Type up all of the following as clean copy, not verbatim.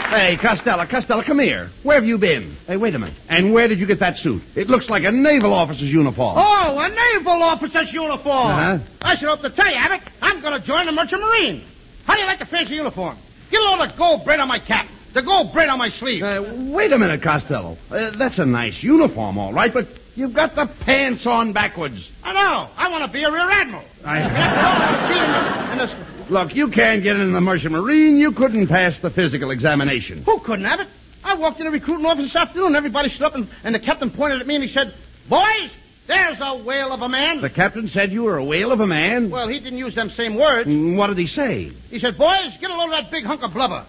Hey, Costello, come here. Where have you been? Hey, wait a minute. And where did you get that suit? It looks like a naval officer's uniform. Oh, a naval officer's uniform. Uh-huh. I should hope to tell you, Abbott, I'm going to join the Merchant Marine. How do you like the fancy uniform? Get all the gold braid on my cap, the gold braid on my sleeve. Wait a minute, Costello. That's a nice uniform, all right, but you've got the pants on backwards. I know. I want to be a rear admiral. Look, you can't get in the Merchant Marine. You couldn't pass the physical examination. Who couldn't, Abbott? I walked in the recruiting office this afternoon, and everybody stood up, and the captain pointed at me, and he said, "Boys, there's a whale of a man." The captain said you were a whale of a man? Well, he didn't use them same words. What did he say? He said, "Boys, get a load of that big hunk of blubber."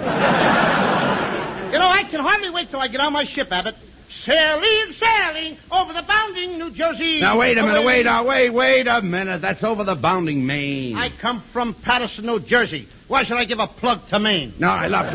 You know, I can hardly wait till I get on my ship, Abbott. Sailing over the bounding New Jersey. Now, wait a minute, wait a minute. That's over the bounding Maine. I come from Patterson, New Jersey. Why should I give a plug to Maine? No, look.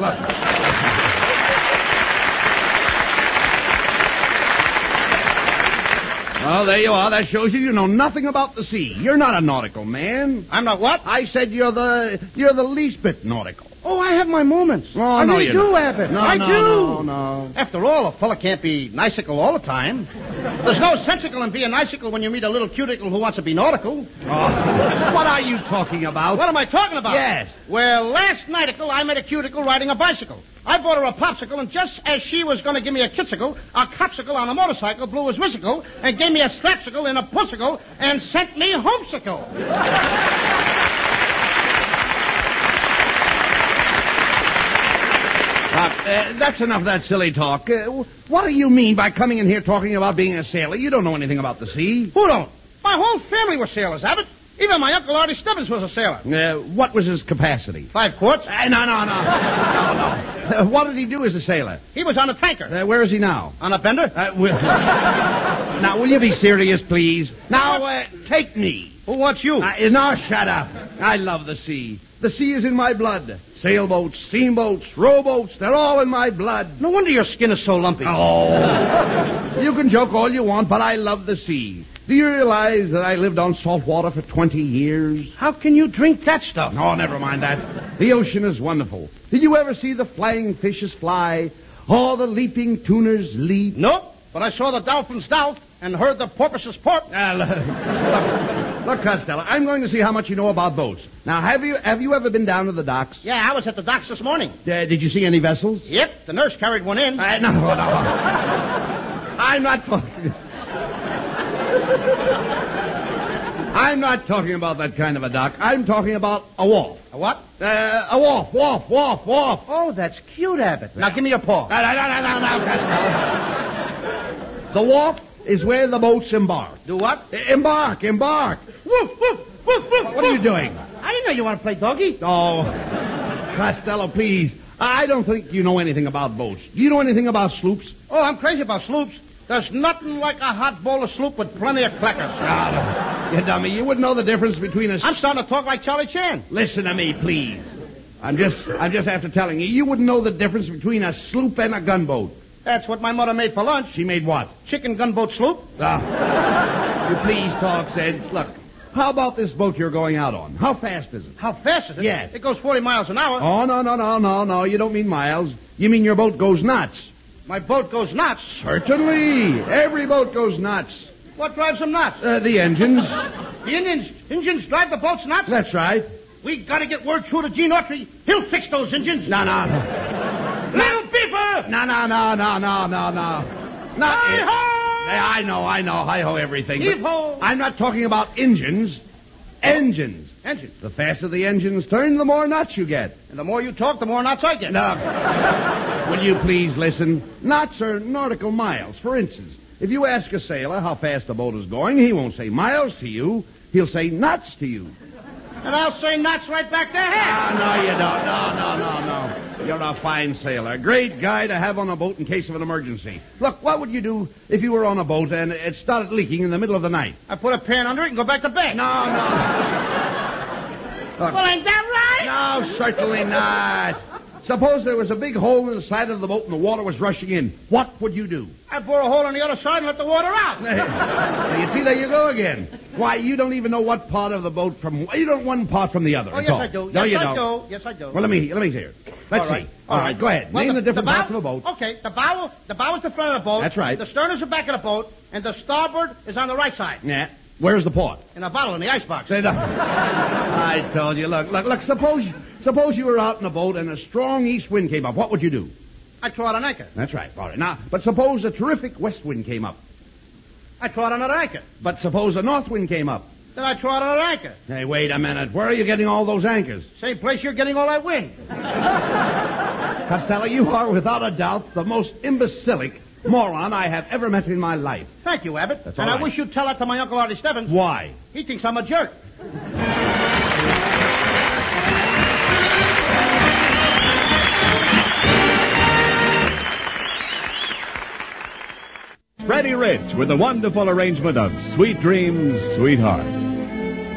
Well, there you are. That shows you know nothing about the sea. You're not a nautical man. I'm not what? I said you're the least bit nautical. Oh, I have my moments. Oh, I no, really you do, don't. Abbott. No, I no, do. no. After all, a fella can't be nicicle all the time. There's no sensical in being nicicle when you meet a little cuticle who wants to be nautical. Oh. What are you talking about? What am I talking about? Yes. Well, last nighticle, I met a cuticle riding a bicycle. I bought her a popsicle, and just as she was going to give me a kissicle, a copsicle on a motorcycle blew his whissicle and gave me a slapsicle in a pussicle and sent me homesicle. That's enough of that silly talk. What do you mean by coming in here talking about being a sailor? You don't know anything about the sea. Who don't? My whole family were sailors, Abbott. Even my Uncle Artie Stebbins was a sailor. What was his capacity? 5 quarts. No. What did he do as a sailor? He was on a tanker. Where is he now? On a bender? Now, will you be serious, please? Now, take me. Who wants you? No, shut up. I love the sea. The sea is in my blood. Sailboats, steamboats, rowboats, they're all in my blood. No wonder your skin is so lumpy. Oh. You can joke all you want, but I love the sea. Do you realize that I lived on salt water for 20 years? How can you drink that stuff? Oh, never mind that. The ocean is wonderful. Did you ever see the flying fishes fly? Or the leaping tuners leap? Nope, but I saw the dolphins doubt and heard the porpoises porp. Look, Costello, I'm going to see how much you know about boats. Now, have you ever been down to the docks? Yeah, I was at the docks this morning. Did you see any vessels? Yep, the nurse carried one in. No. I'm not talking... I'm not talking about that kind of a dock. I'm talking about a wharf. A what? A wharf. Oh, that's cute, Abbott. Now, give me your paw. No, Costello. The wharf is where the boats embark. Do what? Embark. Woof, woof, woof, woof. What are you doing? I didn't know you want to play doggy. Oh, Costello, please. I don't think you know anything about boats. Do you know anything about sloops? Oh, I'm crazy about sloops. There's nothing like a hot bowl of sloop with plenty of crackers. You dummy. You wouldn't know the difference between a... I'm starting to talk like Charlie Chan. Listen to me, please. I'm just after telling you. You wouldn't know the difference between a sloop and a gunboat. That's what my mother made for lunch. She made what? Chicken gunboat sloop. You please talk sense. Look, how about this boat you're going out on? How fast is it? How fast is it? Yes. It goes 40 miles an hour. Oh, no. You don't mean miles. You mean your boat goes nuts. My boat goes nuts. Certainly. Every boat goes nuts. What drives them nuts? The engines. The engines drive the boats nuts? That's right. We got to get word through to Gene Autry. He'll fix those engines. No. Little beefer! No. Hi-ho! I know. Hi-ho everything. Heave-ho! I'm not talking about engines. Engines. The faster the engines turn, the more knots you get. And the more you talk, the more knots I get. Now, will you please listen? Knots are nautical miles. For instance, if you ask a sailor how fast a boat is going, he won't say miles to you. He'll say knots to you. And I'll say knots right back to him. No, you don't. No. You're a fine sailor. Great guy to have on a boat in case of an emergency. Look, what would you do if you were on a boat and it started leaking in the middle of the night? I put a pan under it and go back to bed. No. Look, Well, ain't that right? no, certainly not. Suppose there was a big hole in the side of the boat and the water was rushing in. What would you do? I'd bore a hole on the other side and let the water out. You see, there you go again. Why, you don't even know what part of the boat from... You don't one part from the other. Oh, yes, I do. No, Yes, you I don't. do. Yes, I do. Well, let me hear it. Let's All right. see. All right, go ahead. Well, Name the different bow- parts of a boat. Okay, the bow is the front of the boat. That's right. The stern is the back of the boat, and the starboard is on the right side. Yeah. Where's the port? In a bottle in the icebox. Say that. I told you. Look. Suppose you were out in a boat and a strong east wind came up. What would you do? I throw out an anchor. That's right. All right. Now, but suppose a terrific west wind came up. I throw out another anchor. But suppose a north wind came up. Then I throw out another anchor. Hey, wait a minute. Where are you getting all those anchors? Same place you're getting all that wind. Costello, you are without a doubt the most imbecilic moron I have ever met in my life. Thank you, Abbott. That's and all I right. wish you'd tell that to my Uncle Artie Stebbins. Why? He thinks I'm a jerk. Freddie Rich with a wonderful arrangement of Sweet Dreams, Sweetheart.